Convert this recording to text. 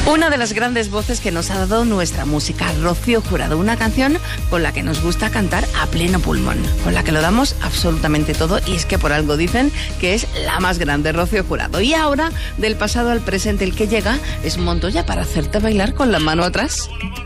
Una de las grandes voces que nos ha dado nuestra música, Rocío Jurado, una canción con la que nos gusta cantar a pleno pulmón, con la que lo damos absolutamente todo, y es que por algo dicen que es la más grande, Rocío Jurado. Y ahora, del pasado al presente, el que llega es Montoya para hacerte bailar con la mano atrás.